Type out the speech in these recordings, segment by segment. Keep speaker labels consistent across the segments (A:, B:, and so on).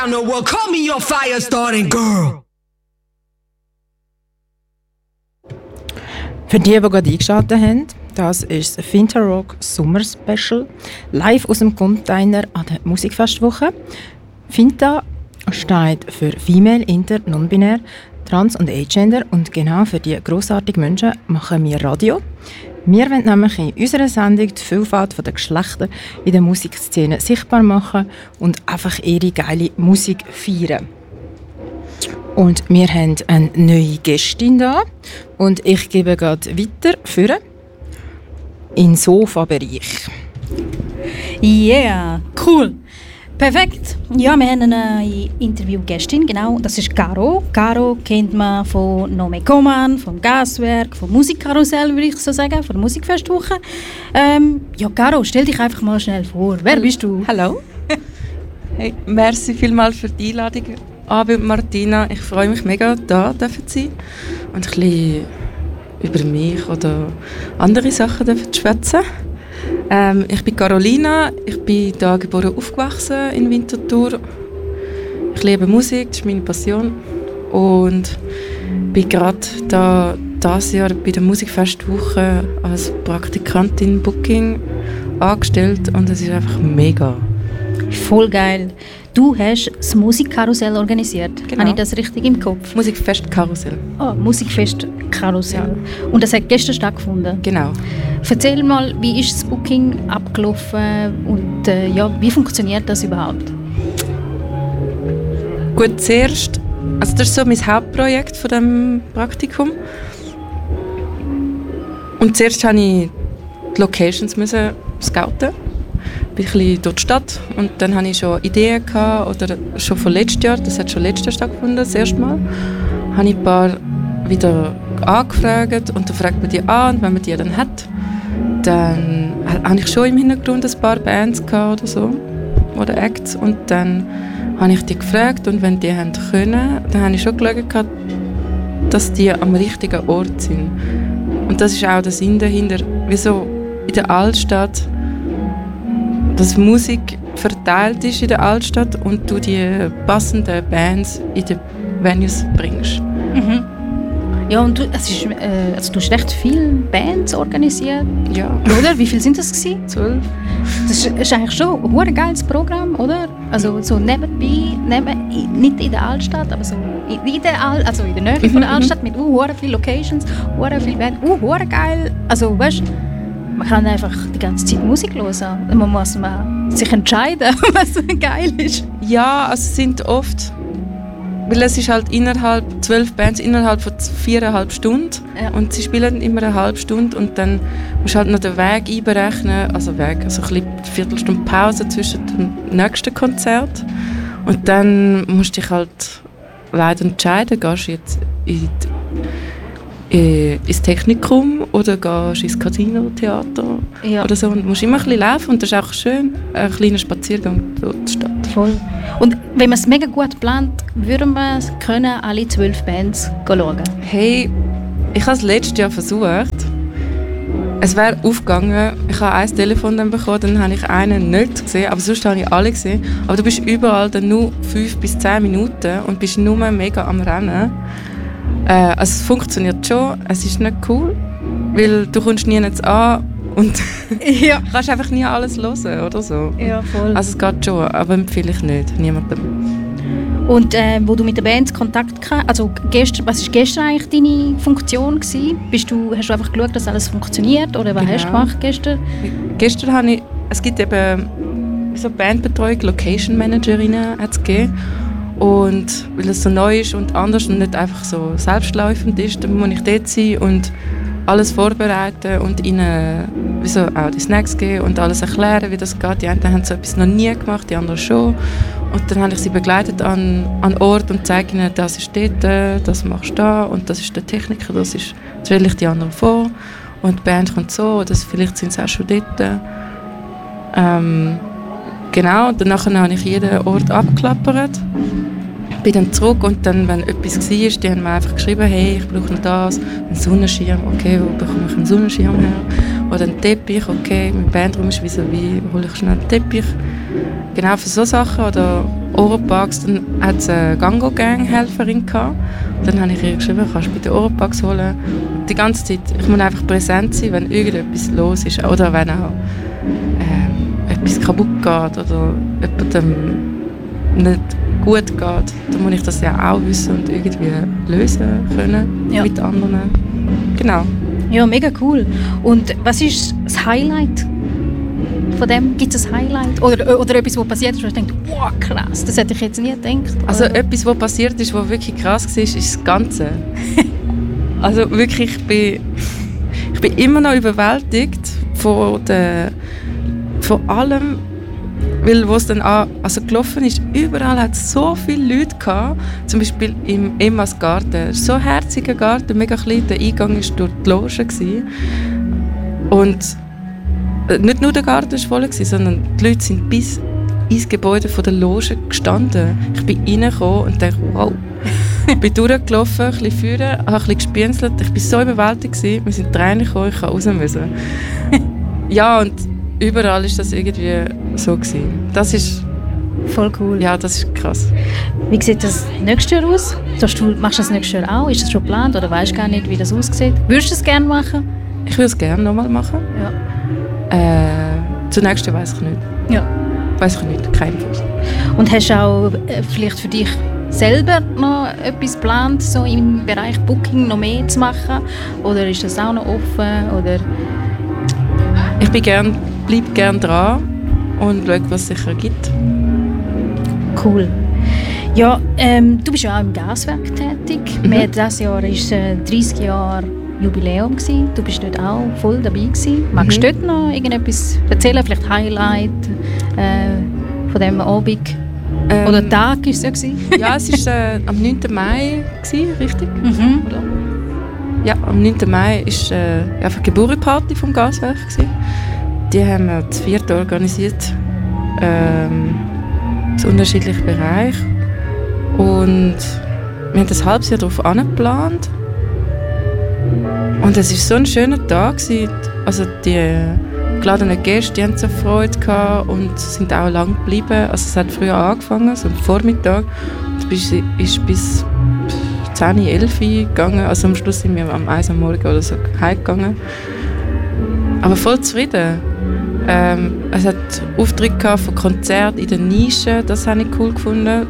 A: No, well, call me your fire starting girl.
B: Für die gerade eingeschaltet haben, das ist das Finta-Rock Summer Special, live aus dem Container an der Musikfestwoche. Finta steht für Female, Inter, Non-Binär, Trans- und Agender und genau für diese grossartigen Menschen machen wir Radio. Wir wollen nämlich in unserer Sendung die Vielfalt der Geschlechter in der Musikszene sichtbar machen und einfach ihre geile Musik feiern. Und wir haben eine neue Gästin da und ich gebe gerade weiter für in Sofa-Bereich.
C: Yeah, cool. Perfekt. Ja, wir haben eine Interviewgästin, genau. Das ist Caro. Caro kennt man von Nome Coman, vom Gaswerk, vom Musikkarussell, würde ich so sagen, von der Musikfestwoche. Ja, Caro, stell dich einfach mal schnell vor. Wer bist du?
D: Hallo. Hey, merci vielmals für die Einladung, Abi und Martina. Ich freue mich mega, da zu sein und ein bisschen über mich oder andere Sachen zu schwätzen. Ich bin Carolina, ich bin hier geboren und aufgewachsen in Winterthur. Ich liebe Musik, das ist meine Passion. Und bin gerade dieses Jahr bei der Musikfestwoche als Praktikantin Booking angestellt und es ist einfach mega.
C: Voll geil. Du hast das Musikkarussell organisiert.
D: Genau.
C: Habe ich das richtig im Kopf?
D: Musikfestkarussell.
C: Oh, Musikfestkarussell.
D: Ja.
C: Und das hat gestern stattgefunden?
D: Genau.
C: Erzähl mal, wie ist das Booking abgelaufen und ja, wie funktioniert das überhaupt?
D: Gut, zuerst, also das ist so mein Hauptprojekt von dem Praktikum. Und zuerst musste ich die Locations scouten. Ich bin ein bisschen durch die Stadt und dann hatte ich schon Ideen gehabt, oder schon von letztes Jahr, das hat schon letztes Jahr stattgefunden, das erste Mal, habe ich ein paar wieder angefragt und dann fragt man die an und wenn man die dann hat, dann habe ich schon im Hintergrund ein paar Bands gehabt oder so, oder Acts und dann habe ich die gefragt und wenn die haben können, dann habe ich schon geschaut, dass die am richtigen Ort sind. Und das ist auch der Sinn dahinter, wieso in der Altstadt, dass Musik verteilt ist in der Altstadt und du die passenden Bands in die Venues bringst.
C: Mhm. Ja, und du hast recht viele Bands organisiert,
D: Ja.
C: oder? Wie viele sind das gewesen?
D: 12.
C: Das ist eigentlich schon ein geiles Programm, oder? Also so nebenbei, nicht in der Altstadt, aber so in der Nähe von der Altstadt mit vielen Locations, viele Bands, geil. Also weißt, man kann einfach die ganze Zeit Musik hören. Man muss sich entscheiden, was geil ist.
D: Ja, also es sind oft, weil es ist halt 12 Bands innerhalb von 4,5 Stunden und sie spielen immer eine halbe Stunde und dann musst du halt noch den Weg einberechnen, also ein bisschen eine Viertelstunde Pause zwischen dem nächsten Konzert und dann musst du dich halt leider entscheiden, gehst du jetzt ins Technikum oder gehst ins Casino-Theater oder so und musst immer ein bisschen laufen und das ist auch schön, ein kleiner Spaziergang durch die Stadt.
C: Voll. Und wenn man es mega gut plant, würden wir alle 12 Bands schauen.
D: Hey, ich habe es letztes Jahr versucht. Es wäre aufgegangen. Ich habe ein Telefon dann bekommen, dann habe ich einen nicht gesehen, aber sonst habe ich alle gesehen. Aber du bist überall dann nur 5 bis 10 Minuten und bist nur mega am Rennen. Also es funktioniert schon, es ist nicht cool, weil du kommst nie an und kannst einfach nie alles hören oder so.
C: Ja, voll.
D: Also es geht schon, aber empfehle ich nicht, niemandem.
C: Und wo du mit der Band Kontakt hattest, also gestern, was war gestern eigentlich deine Funktion gewesen? Hast du einfach geschaut, dass alles funktioniert oder was hast du gemacht gestern?
D: Gestern habe ich, es gibt eben so Bandbetreuung, Location Managerinnen hat es gegeben. Und weil es so neu ist und anders und nicht einfach so selbstläufend ist, dann muss ich dort sein und alles vorbereiten und ihnen auch die Snacks geben und alles erklären, wie das geht. Die einen haben so etwas noch nie gemacht, die anderen schon. Und dann habe ich sie begleitet an Ort und zeige ihnen, das ist dort, das machst du da und das ist der Techniker, das stelle ich die anderen vor. Und die Band kommt so, oder vielleicht sind sie auch schon dort. Genau, und danach habe ich jeden Ort abgeklappert. Bin dann zurück und dann, wenn etwas war, die haben mir einfach geschrieben, hey, ich brauche noch das, einen Sonnenschirm, okay, wo bekomme ich einen Sonnenschirm her? Oder einen Teppich, okay, mein Bandraum ist wie hole ich schnell einen Teppich. Genau für so Sachen. Oder Oropax, dann hat es eine Gango-Gang-Helferin gehabt. Dann habe ich ihr geschrieben, kannst du bitte Oropax holen. Und die ganze Zeit, ich muss einfach präsent sein, wenn irgendetwas los ist oder wenn auch etwas kaputt geht oder jemandem nicht gut geht, dann muss ich das ja auch wissen und irgendwie lösen können mit anderen. Genau.
C: Ja, mega cool. Und was ist das Highlight von dem? Gibt es ein Highlight? Oder etwas, was passiert ist, wo ich denke, wow, krass, das hätte ich jetzt nie gedacht.
D: Also etwas, was passiert ist, was wirklich krass war, ist das Ganze. Also wirklich, ich bin immer noch überwältigt von allem, weil wo es dann gelaufen ist, überall hat es so viele Leute gehabt, zum Beispiel im Emmas Garten. So ein herziger Garten, mega klein, der Eingang war durch die Loge gewesen. Und nicht nur der Garten war voll, sondern die Leute sind bis ins Gebäude von der Loge gestanden. Ich bin reingekommen und dachte, wow. Ich bin durchgelaufen, ein bisschen führen, habe ein bisschen gespienzelt. Ich war so überwältigt gewesen. Wir sind reingekommen, ich musste raus müssen. Ja, und überall war das irgendwie so gewesen. Das ist
C: voll cool.
D: Ja, das ist krass.
C: Wie sieht das nächstes Jahr aus? Machst du das nächstes Jahr auch? Ist das schon geplant oder weißt du gar nicht, wie das aussieht? Würdest du es gerne machen?
D: Ich würde es gerne nochmal machen.
C: Ja.
D: Zunächst weiss ich nicht.
C: Ja.
D: Weiss ich nicht, kein Fall.
C: Und hast du auch vielleicht für dich selber noch etwas geplant, so im Bereich Booking noch mehr zu machen? Oder ist das auch noch offen? Oder?
D: Ich bleibe gerne dran und schaue, was es sicher gibt.
C: Cool. Ja, du bist ja auch im Gaswerk tätig. Dieses Jahr war 30 Jahre Jubiläum gewesen. Du bist dort auch voll dabei gewesen. Magst du dort noch irgendetwas erzählen? Vielleicht Highlight von diesem Abend? Oder Tag war es ja gewesen?
D: Ja, es war am 9. Mai, richtig? Oder? Ja, am 9. Mai war die Geburtstagsparty vom Gaswerk gewesen. Die haben wir zu viert organisiert, zu unterschiedlichen Bereichen. Und wir haben ein halbes Jahr darauf angeplant. Und es war so ein schöner Tag. Also die geladenen Gäste die haben so Freude gehabt und sind auch lang geblieben. Also es hat früher angefangen, so am Vormittag. Und es ist bis 10, 11 gegangen. Also am Schluss sind wir am 1 am Morgen oder so heimgegangen. Aber voll zufrieden. Es hat Auftritte von Konzerten in der Nische, das habe ich cool gefunden.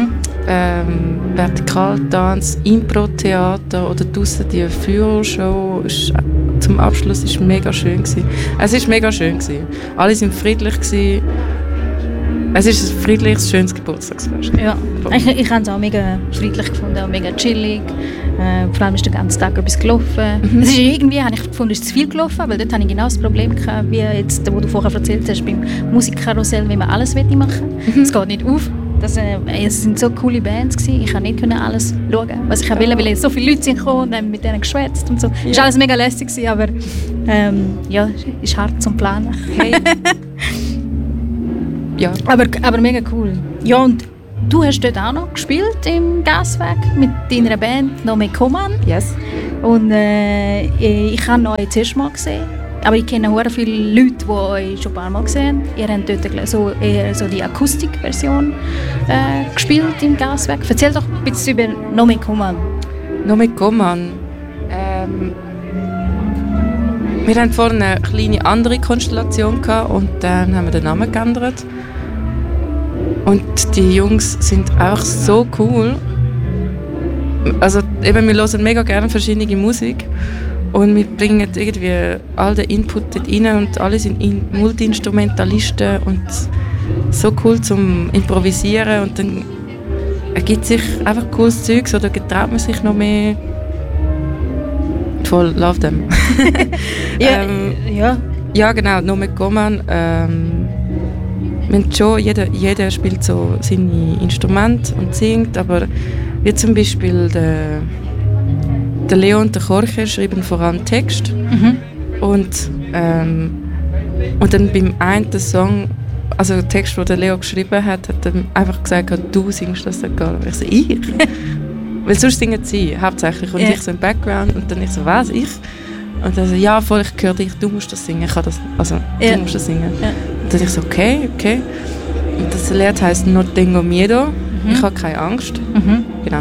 D: Vertikaltanz, Impro-Theater oder draussen die Führershow zum Abschluss war mega schön gewesen. Es war mega schön gewesen. Alle waren friedlich gewesen. Es ist ein friedliches, schönes Geburtstagsfest.
C: Ja, ich habe es auch mega friedlich gefunden, auch mega chillig. Vor allem ist der ganze Tag etwas gelaufen. Es ist irgendwie, habe ich gefunden, ist zu viel gelaufen, weil dort hatte ich genau das Problem gehabt, wie jetzt, wo du vorher erzählt hast, beim Musikkarussell, wie man alles machen will. Es geht nicht auf. Es sind so coole Bands gewesen. Ich konnte nicht alles schauen, was ich wollte, weil so viele Leute sind gekommen und haben mit denen geschwätzt und so. Es war alles mega lässig gewesen, aber ja, ist hart zum Planen.
D: Hey. Ja.
C: Aber mega cool. Ja, und du hast dort auch noch gespielt im Gaswerk mit deiner Band «Nome Coman».
B: Yes.
C: Und ich habe euch zuerst mal gesehen. Aber ich kenne sehr viele Leute, die euch schon ein paar Mal gesehen haben. Ihr habt dort so die Akustikversion gespielt im Gaswerk. Erzähl doch ein bisschen über «Nome Coman».
D: «Nome Coman». Wir hatten vorhin eine kleine andere Konstellation gehabt und dann haben wir den Namen geändert. Und die Jungs sind auch so cool. Also eben, wir hören mega gerne verschiedene Musik und wir bringen irgendwie all den Input dort rein und alle sind Multi-Instrumentalisten und so cool zum Improvisieren und dann ergibt sich einfach cooles Zeugs oder getraut man sich noch mehr. Voll, love them. Ja, genau, «Nome Coman». Jeder spielt so seine Instrumente und singt, aber wie zum Beispiel der Leo und der Jorge schreiben vor allem Text. Und dann beim einen Song, also der Text, den der Leo geschrieben hat, hat er einfach gesagt, du singst das egal. Ich so, ich? Weil sonst singen sie hauptsächlich und ich so im Background und dann ich so, was, ich? Und dann so, ja voll, ich höre dich, du musst das singen, du musst das singen. Und dann ich so, okay. Das Lied heisst «No tengo miedo». Ich habe keine Angst. Genau.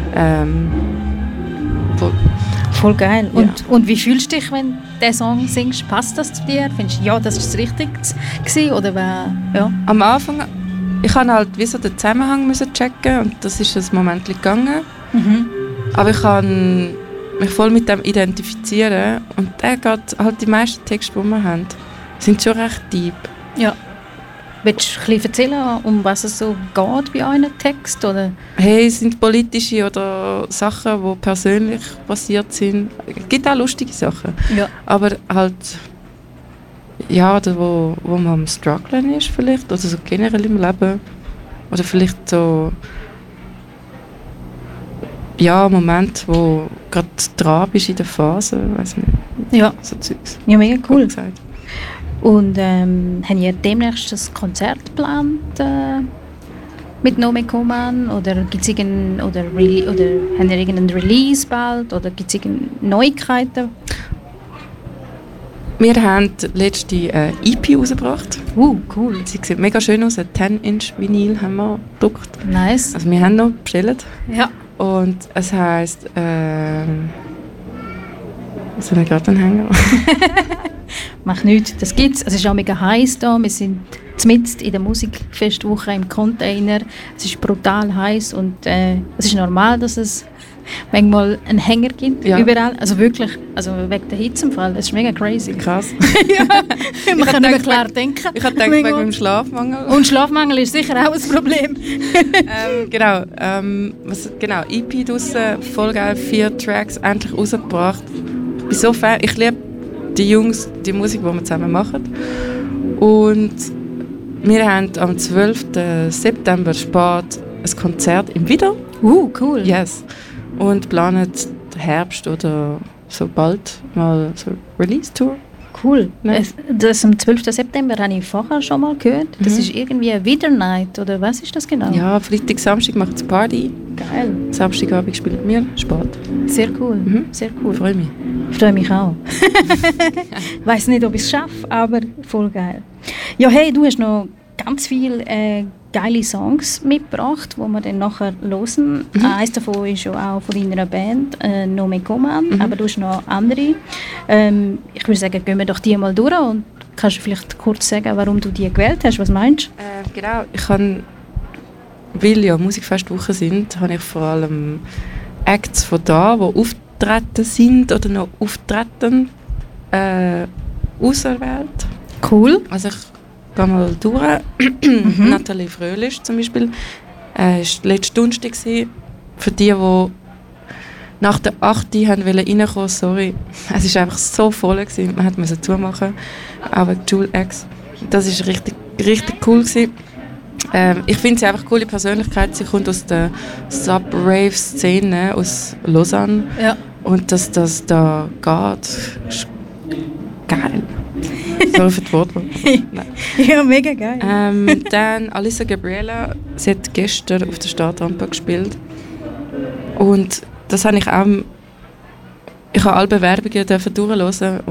C: Voll geil.
D: Ja.
C: Und wie fühlst du dich, wenn du diesen Song singst? Passt das zu dir? Findest du, ja, das war das Richtige gewesen? Oder ja?
D: Am Anfang, ich musste halt wie so den Zusammenhang checken und das ist ein Moment gegangen. Aber ich kann mich voll mit dem identifizieren und der geht halt die meisten Texte, die wir haben, sind schon recht deep.
C: Ja. Willst du ein bisschen erzählen, um was es so geht bei einem Text? Oder?
D: Hey, es sind politische oder Sachen, die persönlich passiert sind. Es gibt auch lustige Sachen.
C: Ja.
D: Aber halt, ja, oder wo man am Strugglen ist vielleicht, oder so generell im Leben. Oder vielleicht so, ja, Moment, wo gerade dran bist in der Phase, weiss nicht.
C: Ja.
D: So Zeugs.
C: Ja, mega cool.
D: Gesagt.
C: Und haben ihr demnächst ein Konzert geplant mit Nome Coman? Oder gibt's oder haben ihr irgendeinen Release bald? Oder gibt es Neuigkeiten?
D: Wir haben letzte EP rausgebracht.
C: Cool.
D: Sie sieht mega schön aus, ein 10-Inch Vinyl haben wir gedruckt.
C: Nice.
D: Also wir haben noch bestellt.
C: Ja.
D: Und es heisst, was soll ich gerade anhängen?
C: Macht nichts, das gibt's. Es ist auch mega heiß da. Wir sind mitten in der Musikfestwoche im Container. Es ist brutal heiß und es ist normal, dass es manchmal einen Hänger gibt, überall. Also wirklich, also wegen der Hitze im Fall. Das ist mega crazy.
D: Krass.
C: Ja, man kann nicht mehr klar denken.
D: Ich habe gedacht, wegen dem Schlafmangel.
C: Und Schlafmangel ist sicher auch ein Problem.
D: Genau, EP draussen, voll geil, 4 Tracks, endlich rausgebracht. Ich bin so Fan, ich liebe die Jungs, die Musik, die wir zusammen machen. Und wir haben am 12. September spät ein Konzert im Wieder.
C: Cool.
D: Yes. Und planen Herbst oder so bald mal so Release-Tour.
C: Cool.
D: Ne?
C: Das am 12. September habe ich vorher schon mal gehört. Das ist irgendwie eine Wiedernight, oder was ist das genau?
D: Ja, Freitag, Samstag macht es Party.
C: Geil.
D: Samstagabend spielt mir spät.
C: Sehr cool. Sehr cool.
D: Freue mich.
C: Ich freue mich auch. Ich weiss nicht, ob ich es schaffe, aber voll geil. Ja, hey, du hast noch ganz viele geile Songs mitgebracht, die wir dann nachher hören. Eines davon ist ja auch von deiner Band, Nome Coman, aber du hast noch andere. Ich würde sagen, gehen wir doch die mal durch und kannst du vielleicht kurz sagen, warum du die gewählt hast? Was meinst du?
D: Genau, weil ja Musikfestwochen sind, habe ich vor allem Acts von da, die auftreten sind oder noch auftreten, auserwählt.
C: Cool.
D: Also ich gehe mal durch. Nathalie Fröhlich zum Beispiel. war letzten Donnerstag gewesen. Für die nach der 8. reinkommen wollten, sorry. Es war einfach so voll gewesen. Man musste zumachen. Auch wegen Jewel X. Das war richtig, richtig cool gewesen. Ich finde sie einfach eine coole Persönlichkeit. Sie kommt aus der Sub-Rave-Szene aus Lausanne.
C: Ja.
D: Und dass das da geht, ist geil. Sorry für die Worte.
C: Ja, mega geil.
D: Dann Alissa Gabriela, sie hat gestern auf der Startrampe gespielt. Und das habe ich auch. Ich habe alle Bewerbungen durchhören